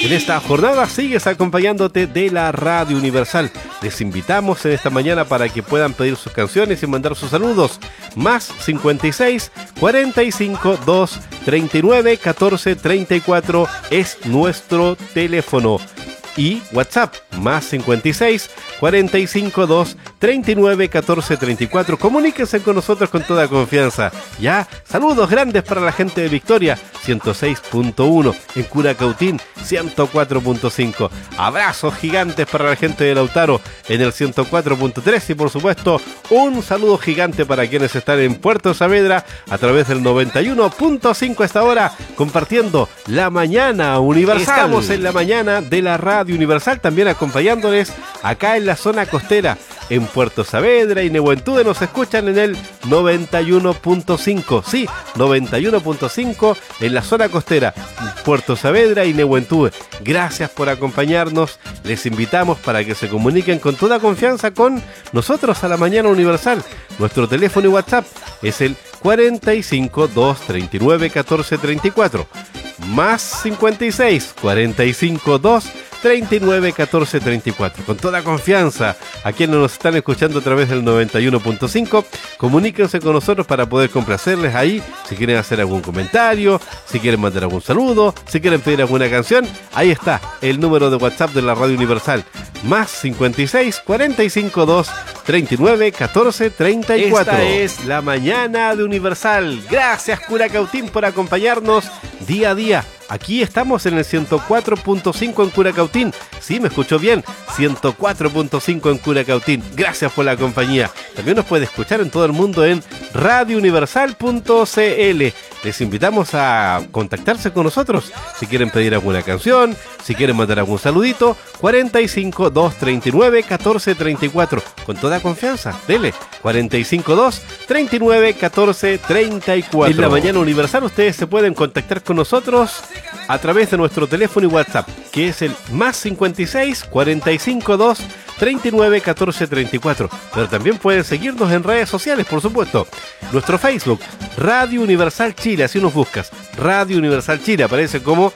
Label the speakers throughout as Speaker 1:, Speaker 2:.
Speaker 1: En esta jornada sigues acompañándote de la Radio Universal. Les invitamos en esta mañana para que puedan pedir sus canciones y mandar sus saludos. Más 56 45 2 39 14 34 es nuestro teléfono. Y WhatsApp, más 56 45 2 39 14 34. Comuníquense con nosotros con toda confianza. Ya, saludos grandes para la gente de Victoria, 106.1, en Curacautín, 104.5. Abrazos gigantes para la gente de Lautaro, en el 104.3. Y por supuesto, un saludo gigante para quienes están en Puerto Saavedra, a través del 91.5 a esta hora, compartiendo La Mañana Universal. Estamos en La Mañana de la Radio Universal, también acompañándoles acá en la zona costera, en Puerto Saavedra y Nehuentude. Nos escuchan en el 91.5, sí, 91.5 en la zona costera, Puerto Saavedra y Nehuentude. Gracias por acompañarnos. Les invitamos para que se comuniquen con toda confianza con nosotros a La Mañana Universal. Nuestro teléfono y WhatsApp es el 45 2 39 14 34, más 56 45 2 39 14 34. Con toda confianza, a quienes nos están escuchando a través del 91.5, comuníquense con nosotros para poder complacerles ahí. Si quieren hacer algún comentario, si quieren mandar algún saludo, si quieren pedir alguna canción, ahí está el número de WhatsApp de la Radio Universal, más 56 45 2 39 14 34. Esta es La Mañana de Universal. Gracias, Curacautín, por acompañarnos día a día. Aquí estamos en el 104.5 en Curacautín. Sí, me escuchó bien, 104.5 en Curacautín. Gracias por la compañía. También nos puede escuchar en todo el mundo en radiouniversal.cl. Les invitamos a contactarse con nosotros si quieren pedir alguna canción, si quieren mandar algún saludito. 45 2 39 14 34. Con toda confianza, dele. 45 2 39 14 34. En La Mañana Universal ustedes se pueden contactar con nosotros a través de nuestro teléfono y WhatsApp, que es el más 56 45 2 39 14 34. Pero también pueden seguirnos en redes sociales, por supuesto. Nuestro Facebook, Radio Universal Chile, así nos buscas. Radio Universal Chile, aparece como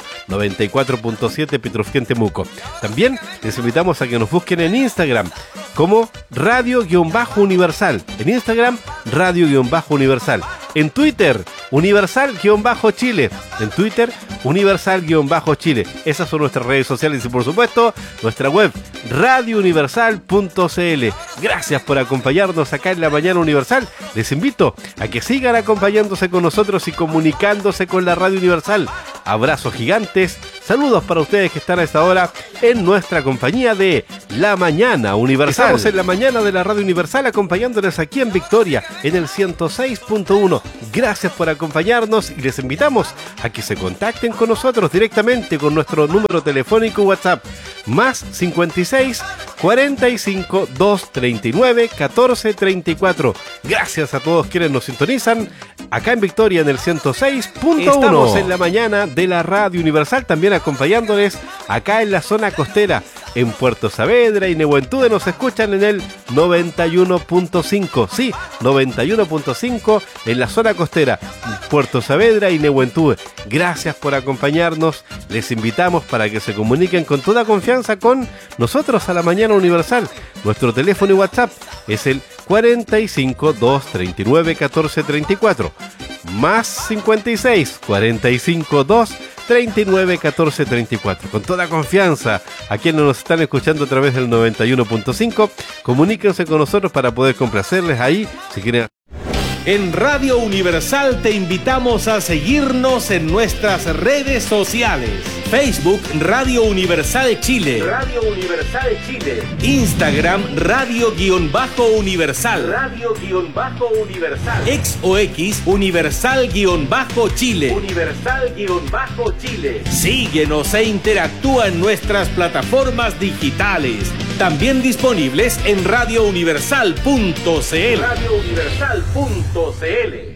Speaker 1: 94.7 Petrofén Temuco. También les invitamos a que nos busquen en Instagram como Radio-Universal. En Instagram, Radio-Universal. En Twitter, Universal-Chile. En Twitter, Universal-Chile. Esas son nuestras redes sociales y, por supuesto, nuestra web, radiouniversal.cl. Gracias por acompañarnos acá en La Mañana Universal. Les invito a que sigan acompañándose con nosotros y comunicándose con la Radio Universal. Abrazos gigantes. Saludos para ustedes que están a esta hora en nuestra compañía de La Mañana Universal. Estamos en La Mañana de la Radio Universal acompañándoles aquí en Victoria, en el 106.1. Gracias por acompañarnos y les invitamos a que se contacten con nosotros directamente con nuestro número telefónico WhatsApp, más 56 45 2 39 14 34. Gracias a todos quienes nos sintonizan acá en Victoria en el 106.1. Estamos en La Mañana de la Radio Universal, también acompañándoles acá en la zona costera, en Puerto Saavedra y Nehuentude. Nos escuchan en el 91.5, sí, 91.5 en la zona costera, Puerto Saavedra y Nehuentude. Gracias por acompañarnos. Les invitamos para que se comuniquen con toda confianza con nosotros a La Mañana Universal. Nuestro teléfono y WhatsApp es el 45 2 39 14 34, más 56 45 2 39 14 34. Con toda confianza, a quienes nos están escuchando a través del 91.5, comuníquense con nosotros para poder complacerles ahí, si quieren.
Speaker 2: En Radio Universal te invitamos a seguirnos en nuestras redes sociales. Facebook Radio Universal Chile. Radio Universal Chile. Instagram Radio-Universal. Radio-Universal. X o X Universal-Chile. Universal-Chile. Síguenos e interactúa en nuestras plataformas digitales. También disponibles en radiouniversal.cl. radiouniversal.cl.